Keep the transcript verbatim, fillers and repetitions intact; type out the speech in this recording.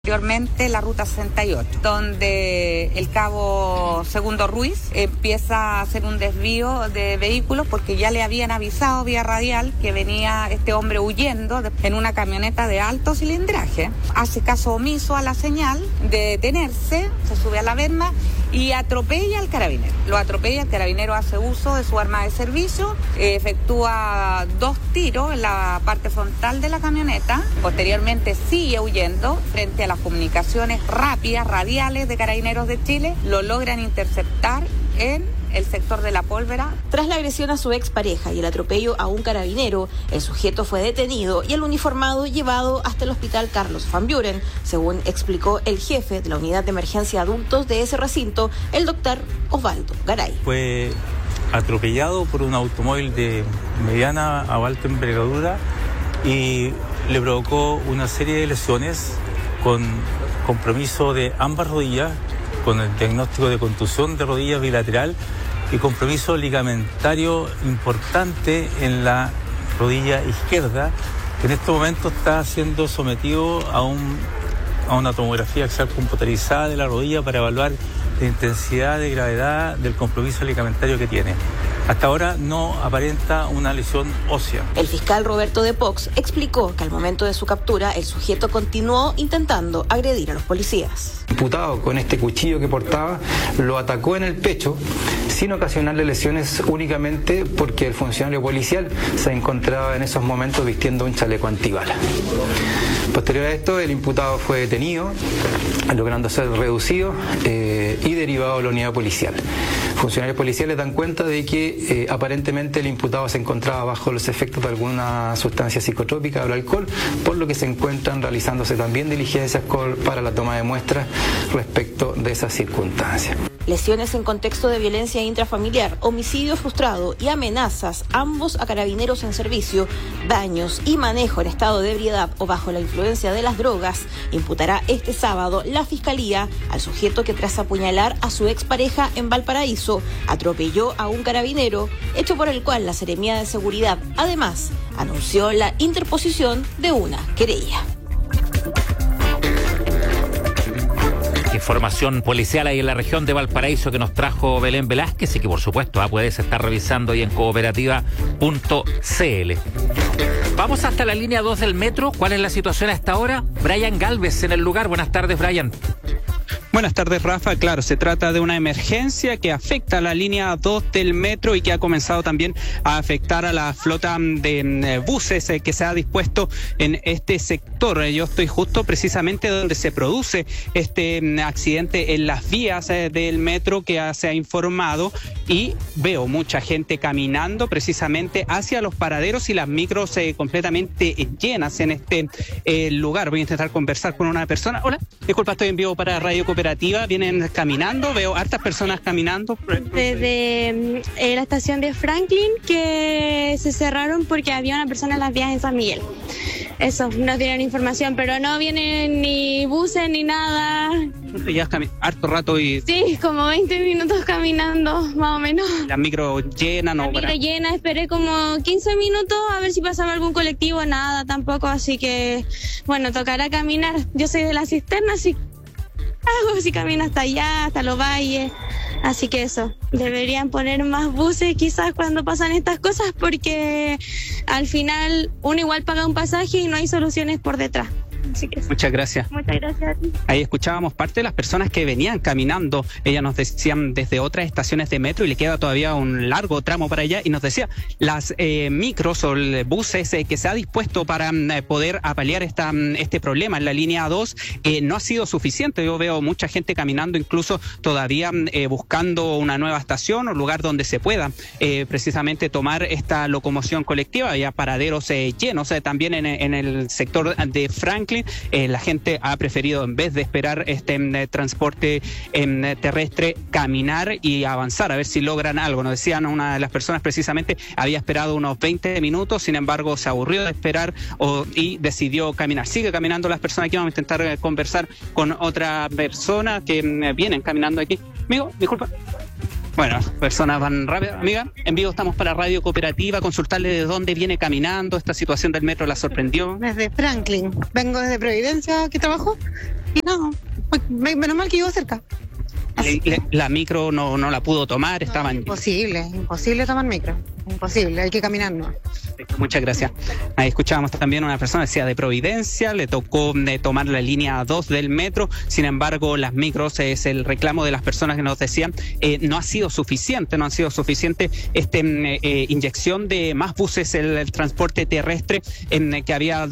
Posteriormente la ruta sesenta y ocho, donde el cabo Segundo Ruiz empieza a hacer un desvío de vehículos porque ya le habían avisado vía radial que venía este hombre huyendo en una camioneta de alto cilindraje. Hace caso omiso a la señal de detenerse, se sube a la berma y atropella al carabinero. Lo atropella, el carabinero hace uso de su arma de servicio, eh, efectúa dos tiros en la parte frontal de la camioneta, posteriormente sigue huyendo frente a las comunicaciones rápidas, radiales de Carabineros de Chile, lo logran interceptar en el sector de La Pólvora. Tras la agresión a su expareja y el atropello a un carabinero, el sujeto fue detenido y el uniformado llevado hasta el hospital Carlos Van Buren, según explicó el jefe de la unidad de emergencia de adultos de ese recinto, el doctor Osvaldo Garay. Fue atropellado por un automóvil de mediana a alta envergadura y le provocó una serie de lesiones con compromiso de ambas rodillas, con el diagnóstico de contusión de rodilla bilateral y compromiso ligamentario importante en la rodilla izquierda, que en este momento está siendo sometido a, un, a una tomografía axial computarizada de la rodilla para evaluar la intensidad de gravedad del compromiso ligamentario que tiene. Hasta ahora no aparenta una lesión ósea. El fiscal Roberto de Pox explicó que al momento de su captura el sujeto continuó intentando agredir a los policías. El imputado, con este cuchillo que portaba, lo atacó en el pecho sin ocasionarle lesiones, únicamente porque el funcionario policial se encontraba en esos momentos vistiendo un chaleco antibala. Posterior a esto, el imputado fue detenido, logrando ser reducido eh, y derivado a la unidad policial. Funcionarios policiales dan cuenta de que eh, aparentemente el imputado se encontraba bajo los efectos de alguna sustancia psicotrópica o el alcohol, por lo que se encuentran realizándose también diligencias para la toma de muestras respecto de esas circunstancias. Lesiones en contexto de violencia intrafamiliar, homicidio frustrado y amenazas, ambos a carabineros en servicio, daños y manejo en estado de ebriedad o bajo la influencia de las drogas, imputará este sábado la Fiscalía al sujeto que tras apuñalar a su expareja en Valparaíso, atropelló a un carabinero, hecho por el cual la Seremía de Seguridad, además, anunció la interposición de una querella. Información policial ahí en la región de Valparaíso que nos trajo Belén Velázquez y que por supuesto ah, puedes estar revisando ahí en cooperativa punto c l. Vamos hasta la línea dos del metro. ¿Cuál es la situación hasta ahora? Brian Galvez en el lugar. Buenas tardes, Brian. Buenas tardes, Rafa. Claro, se trata de una emergencia que afecta a la línea dos del metro y que ha comenzado también a afectar a la flota de buses eh, que se ha dispuesto en este sector. Yo estoy justo precisamente donde se produce este accidente en las vías eh, del metro que ha, se ha informado, y veo mucha gente caminando precisamente hacia los paraderos y las micros eh, completamente llenas en este eh, lugar. Voy a intentar conversar con una persona. Hola, disculpa, estoy en vivo para Radio Cooperativa. Vienen caminando, veo hartas personas caminando. Desde eh, la estación de Franklin, que se cerraron porque había una persona en las vías en San Miguel. Eso, nos dieron información, pero no vienen ni buses ni nada. Ya cami- harto rato y... Sí, como veinte minutos caminando, más o menos. Las micro llenas, ¿no? La micro llena, esperé como quince minutos a ver si pasaba algún colectivo, nada tampoco, así que, bueno, tocará caminar. Yo soy de la cisterna, así hago si camino hasta allá, hasta los valles. Así que eso, deberían poner más buses quizás cuando pasan estas cosas, porque al final uno igual paga un pasaje y no hay soluciones por detrás. Así que muchas gracias. Muchas gracias a ti. Ahí escuchábamos parte de las personas que venían caminando. Ellas nos decían desde otras estaciones de metro y le queda todavía un largo tramo para allá, y nos decía las eh, micros o buses eh, que se ha dispuesto para eh, poder apalear esta, este problema en la línea dos eh, no ha sido suficiente. Yo veo mucha gente caminando, incluso todavía eh, buscando una nueva estación o lugar donde se pueda eh, precisamente tomar esta locomoción colectiva. Había paraderos eh, llenos eh, también en, en el sector de Franklin. Eh, la gente ha preferido, en vez de esperar este eh, transporte eh, terrestre, caminar y avanzar a ver si logran algo. Nos decían, una de las personas precisamente había esperado unos veinte minutos, sin embargo se aburrió de esperar o, y decidió caminar. Sigue caminando las personas aquí. Vamos a intentar eh, conversar con otra persona que eh, vienen caminando aquí. Amigo, disculpa. Bueno, personas van rápido. Amiga, en vivo estamos para Radio Cooperativa, consultarle de dónde viene caminando. Esta situación del metro la sorprendió. Desde Franklin. Vengo desde Providencia, ¿qué trabajo? Y no, menos mal que vivo cerca. Le, le, la micro no, no la pudo tomar, No, estaban... imposible, imposible tomar micro, imposible, hay que caminar, ¿no? Muchas gracias. Ahí escuchábamos también a una persona, decía de Providencia, le tocó de tomar la línea dos del metro, sin embargo las micros, es el reclamo de las personas que nos decían, eh, no ha sido suficiente, no ha sido suficiente este eh, inyección de más buses, el, el transporte terrestre en que había